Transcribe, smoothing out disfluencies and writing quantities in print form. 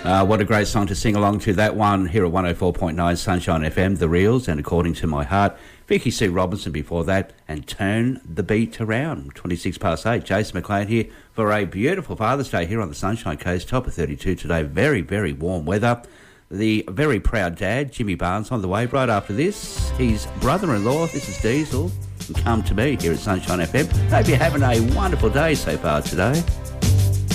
What a great song to sing along to, that one here at 104.9 Sunshine FM, The Reels, and According to My Heart. Vicky C. Robinson before that, and Turn the Beat Around. 26 past 8. Jason McLean here for a beautiful Father's Day here on the Sunshine Coast. Top of 32 today. Very, very warm weather. The very proud dad, Jimmy Barnes, on the way right after this. His brother-in-law, this is Diesel, and Come to Me here at Sunshine FM. Hope you're having a wonderful day so far today.